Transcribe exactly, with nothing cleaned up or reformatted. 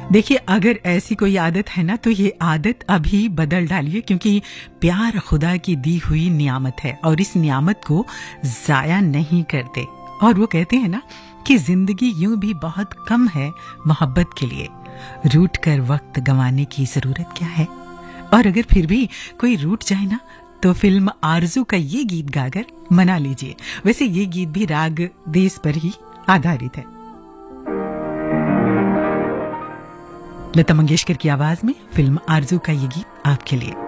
देखिए, अगर ऐसी कोई आदत है ना, तो ये आदत अभी बदल डालिए, क्योंकि प्यार खुदा की दी हुई नियामत है और इस नियामत को जाया नहीं करते। और वो कहते हैं ना कि जिंदगी यूं भी बहुत कम है मोहब्बत के लिए, रूठ कर वक्त गंवाने की जरूरत क्या है। और अगर फिर भी कोई रूठ जाए ना, तो फिल्म आरज़ू का ये गीत गाकर मना लीजिए। वैसे ये गीत भी राग देश पर ही आधारित है। लता मंगेशकर की आवाज में फिल्म आरज़ू का ये गीत आपके लिए।